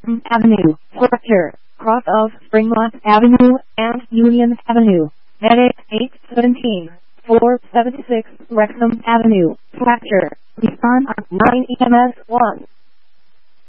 Wharton Avenue, Fletcher, cross of Springlot Avenue and Union Avenue. Medic 817, 476 Wrexham Avenue, Fletcher. Respond on 9 EMS 1.